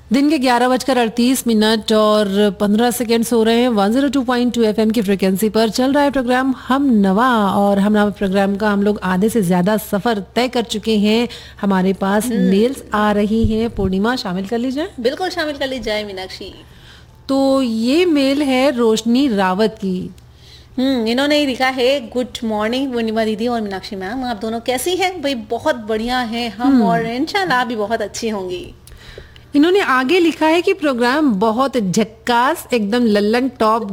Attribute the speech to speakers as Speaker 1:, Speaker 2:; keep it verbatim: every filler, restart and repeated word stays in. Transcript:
Speaker 1: दिन के ग्यारह बजकर अड़तीस मिनट और पंद्रह सेकेंड्स हो रहे हैं। One zero two point two FM की फ्रिक्वेंसी पर चल रहा है प्रोग्राम हम नवा, और हम नवा प्रोग्राम का हम लोग आधे से ज्यादा सफर तय कर चुके हैं। हमारे पास मेल्स आ रही हैं। पूर्णिमा, शामिल कर लीजिए।
Speaker 2: बिल्कुल शामिल कर ली जाए मीनाक्षी।
Speaker 1: तो ये मेल है रोशनी रावत की।
Speaker 2: हम्म इन्होंने ही लिखा है, गुड मॉर्निंग पूर्णिमा दीदी और मीनाक्षी मैम, आप दोनों कैसी हैं? भाई बहुत बढ़िया हैं हम, और इंशाल्लाह भी बहुत अच्छी होंगी।
Speaker 1: इन्होंने आगे लिखा है कि प्रोग्राम बहुत झक्कास, एकदम लल्लन टॉप